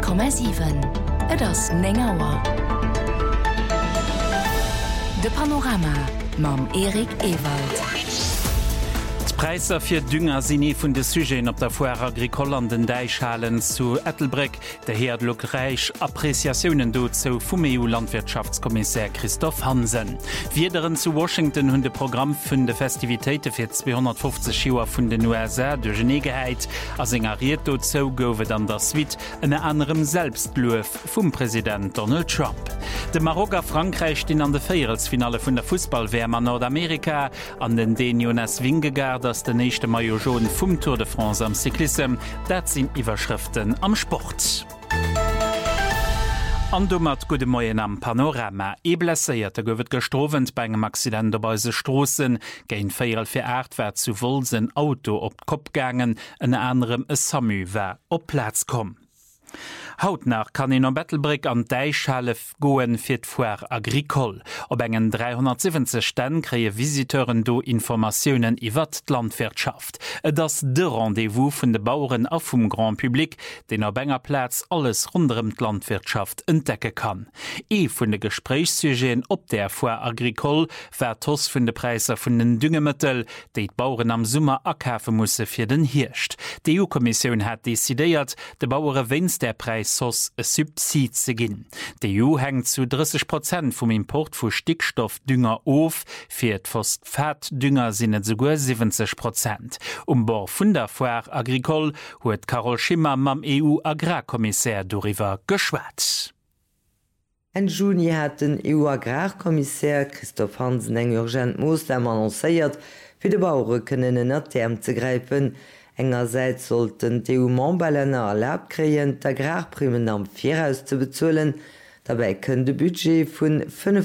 100,7 et ass 9 Auer. De Panorama mam Erik Ewald. Preiser fir Dünger sinn vun de Sujeen op der Foire Agricole an den Deichhalen zu Ettelbreck, der Herd Lokreich Appreciatiounen do zo vum EU-Landwirtschaftskommissär Christoph Hansen. Wiederen zu Washington hunn de Programm vun de Festivitéite fir 250 Joer vun den USA de Genegeheit as engariert do zo gouft an der Suite en anderem Selbstlouf vum Präsident Donald Trump. De Marokker Frankreich den an de Féielsfinale vun der Fußballwärmer Nordamerika an den Jonas Vingegaard dass der nächste Majojon vum Tour de France am Cyklism, dat sind Überschriften am Sport. Andommat gode Moien am Panorama. Blesséiert gowet gestrovent bei engem Accident op beise Strossen, géint 4 fir Erdwär zu Wolsen Auto op Kopfgangen, en anderem e Samu wär op Platz kom. Hautnach kann in am Bettelbrick an Deichhalef goen fir d'Foire Agricole. Op engen 370 Stänn kree Visiteuren do Informationoen iwwer d'Landwirtschaft. Das de Rendezvous vun de Bauern a vum Grand Publik, den op enger Platz alles runderem d'Landwirtschaft entdecke kann. Vun de Gesprächssugéen op der Foire Agricole wär toss vun de Preiser vun den Düngemittel, déi d'Bauern am Summer akafe musse fir den Hirscht. Die EU-Kommission hat desideiert, de Bauere wennst der Preis sos e Subsid ze ginn. Die EU hängt zu 30% vom Import vu Stickstoffdünger auf, fir d'Phost Pferdünger sinnet sogar 70%. Bord vun der Foire Agricole huet Carol Schimmer mam EU-Agrarkommissär doriwer geschwat. En Juni hat den EU-Agrarkommissär Christoph Hansen eng urgent Maßnahme annoncéiert, fir de Bauern kënnen en Term ze greifen. Engerseits sollten EU-Memberländer erlaubt kreien, d'Agrarprimen am Vieraus zu bezahlen. Dabei können de Budget vun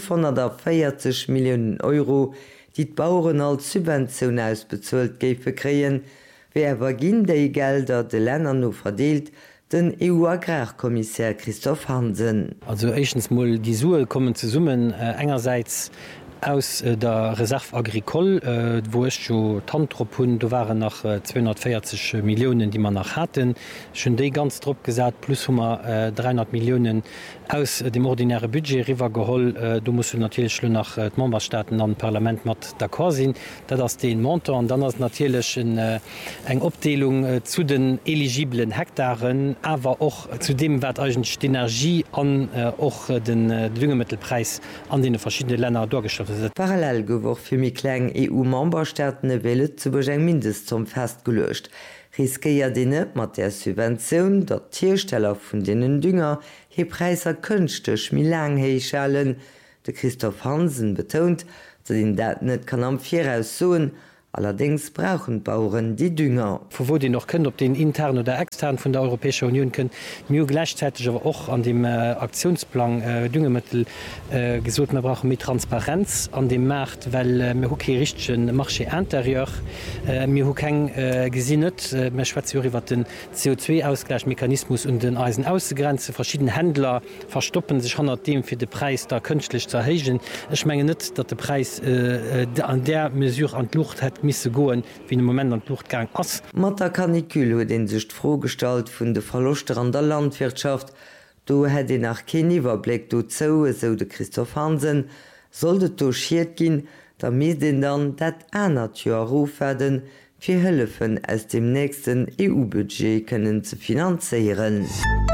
540 Millionen Euro, die d'Bauern als Subvention ausbezahlt géife kreien, wer ginn déi Gelder de Länder no verdeelt, den EU-Agrarkommissär Christoph Hansen. Also erstens mal die Sue kommen zu summen, engerseits aus der Reserve Agricole, wo es schon Tantropun, da waren noch 240 Millionen, die man noch hatten. Schon die ganz drauf gesagt, plus 300 Millionen aus dem ordinären Budget rübergeholt. Da musst du natürlich schon nach den Memberstaaten an Parlament mit d'accord sein. Das ist den Montant und dann ist natürlich eine Abteilung zu den eligiblen Hektaren, aber auch zu dem, was eigentlich die Energie an auch den Düngemittelpreis an den verschiedenen Ländern dargestellt wird. Parallel gewor fir mi kleng EU-Memberstaaten Welle zu beg mindest zum festgelöscht. Riskeiert dene mat der Subventionun, dat Tiersteller vun denen Dünger he Preiser kënchtech mi lang heichalen. De Christoph Hansen betont, dat den dat net kann am Vieraus soen, allerdings brauchen Bauern die Dünger. Wo die noch können, ob den intern oder extern von der Europäischen Union können, mir gleichzeitig aber auch an dem Aktionsplan Düngemittel gesucht, wir brauchen mit Transparenz an dem Markt, weil wir okay richten Marché interieur, wir haben kein gesinnet, wir schwätzen über den CO2-Ausgleichsmechanismus und den Eisenaußengrenze. Verschiedene Händler verstoppen sich an dem für den Preis da künstlich zu erheben. Ich meine nicht, dass der Preis an der Mesure an die Luft hat misse goen wie im Moment an Luftgang ass. Matter Kanikül huet den sech Frostalt vun de Verluster an der Landwirtschaft. Do het de nach Keniwerblick do zoue so de Christoph Hansen, sollt do schiiert ginn, da mis den dann dat Ännertür rufäden fir Hëllefen aus dem nächsten EU-Budget kënnen ze finanzieren.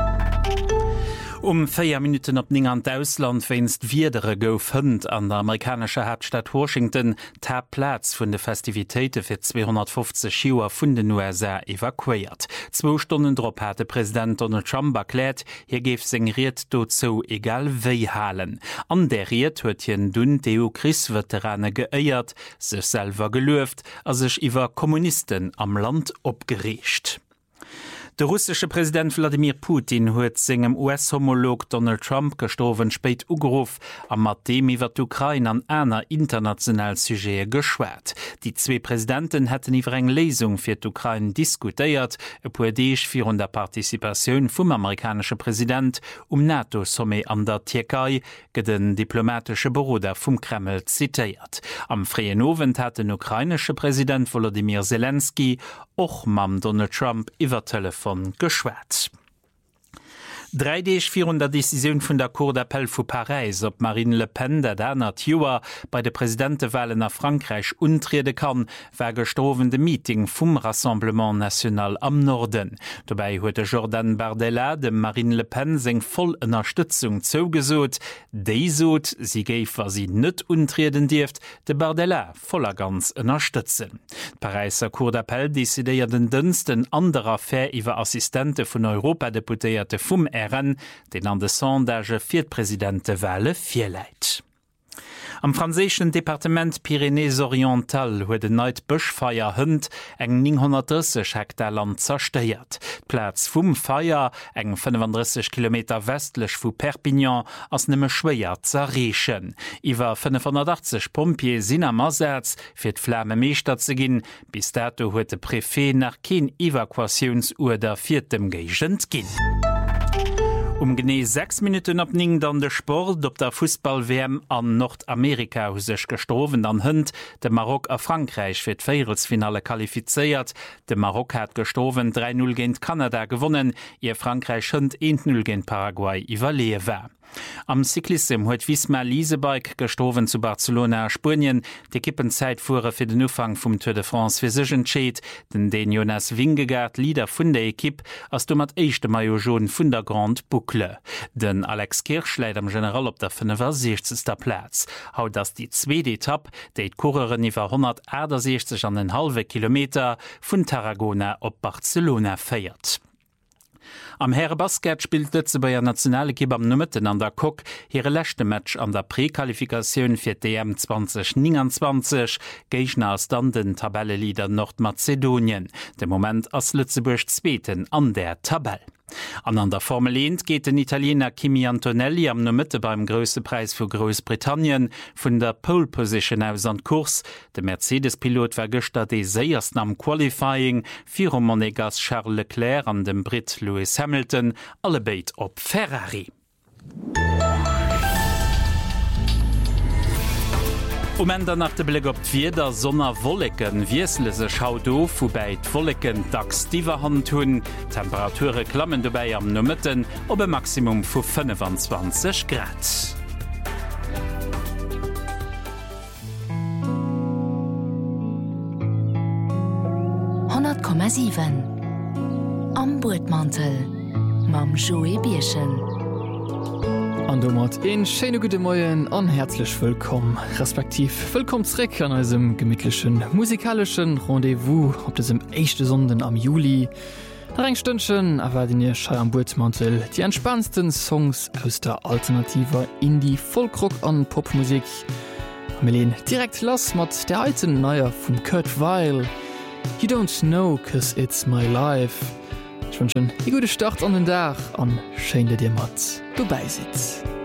4 Minuten op Ning an d'Ausland wennst wiedere gouf hënd an der amerikanischer Hauptstadt Washington Platz vun de Festivitéite fir 250 Joer vun den USA evakuiert. 2 Stunden drop hat Präsident Donald Trump erklärt, hier geef sengriert dozo egal wéi halen. An der Riet huet hien dun EU-Krisveterane geëiert, sech selver gelöft, as sech iwwer Kommunisten am Land opgerecht. Der russische Präsident Wladimir Putin huet segem US-Homolog Donald Trump gestorven spät ugeruf am mat dem iwwer d'Ukraine an einer international Sujet geschwert. Die 2 Präsidenten hätten iwwer eng Lesung fir d'Ukraine diskutiert, e puedeich fir der Partizipation vum amerikanische Präsident NATO-Sommet an der Türkei, den diplomatische Bruder vum Kreml zitiert. Am freien Abend hat den ukrainische Präsident Volodymyr Zelensky och mam Donald Trump iwwer Telefon geschwätzt. 3 Daage virun der Decision vun der Cour d'appel vu Paris op Marine Le Pen, der danner Joer bei de Präsidentewahlen a Frankreich untriede kann, wär gestorwen de Meeting vum Rassemblement National am Norden. Dobei huet de Jordan Bardella dem Marine Le Pen seg voll Unterstützung zougesot. Déi sot, sie géifer sie net untrieden Dieft, de Bardella voller ganz ënnerstëtzen. Pariser Cour d'appel desideiert den dënsten anderer Fair iwwer Assistente vun Europadeputéierte vum RN, den an de Sondage fir d'Präsidentewahle firleit. Am franzéschen Departement Pyrénées-Oriental huet de neit Bëchfeier hënd eng 930 Hektar Land zersteiert. Platz vum Feier eng 35 km westlech vu Perpignan ass nëmme schwéier zerreechen. Iwer 580 Pompier sinn am Ersatz fir d'Flamme meeser ze ginn, bis dato huet de Prefet nach keen Evakuatiunsurder fir dem Gegent ginn. Genee 6 Minuten op 9 dann de Sport op der Fußball-WM an Nordamerika hu sech gestorwen an hënd, de Marok a Frankreich fir d'Feiresfinale qualifizeiert. De Marok hat gestorwen 3-0 géint Kanada gewonnen, ihr Frankreich hënd 1-0 géint Paraguay iwwerleewer. Am Cyklism huet Wismar Leasebike gestorwen zu Barcelona a Spurien, de Kippenzeit fuhre fir den Ufang vum Tour de France fir sech entscheet, den Jonas Vingegaard Lieder vun der Ekipp ass du mat 1. Majojon vun der Grand Boucle. Den Alex Kirch läit am General op der 65. Platz. Haut ass die zweede Etapp, déi d'Kureren iwwer 160 an den halbe Kilometer vun Tarragona op Barcelona feiert. Am Herrebasket spielt Lützeburger nationale Kipp am Nummeten an der Kok ihre letzte Match an der Präqualifikation für DM 2029. Gegner als dann den Tabellelieder Nordmazedonien. Dem Moment als Lützeburg Zweiten an der Tabelle. An der Formel 1 geht den Italiener Kimi Antonelli am Nummete beim größten Preis für Großbritannien von der Pole Position aus an Kurs. Der Mercedes-Pilot war gestern die seiersten am Qualifying, für Monegas Charles Leclerc an dem Brit Lewis Hamilton, alle beid op Ferrari. Ende nach de Blick op d'Wieder Sonner Wolleken wiesle se Schau doof, wobei d'Wolleken dacks Diwerhand hunn, Temperature klammen dobei am Nummeten op e Maximum vu 25 Grad. Am Burtmantel mam Joe Bierchen. An du mat en schöne gute Moien an herzlich willkommen, respektiv willkommensreck an eurem gemütlichen musikalischen Rendezvous op diesem 1. Sonden am Juli. Stündchen erwarten ihr Schall am Burtmantel die entspannendsten Songs aus der alternativer Indie, Folkrock an Popmusik. Melin direkt lass mat der alten Neuer von Kurt Weill. You don't know, 'cause it's my life. Ich wünsche einen guten Start an den Tag an schön, dass ihr mit dabei seid.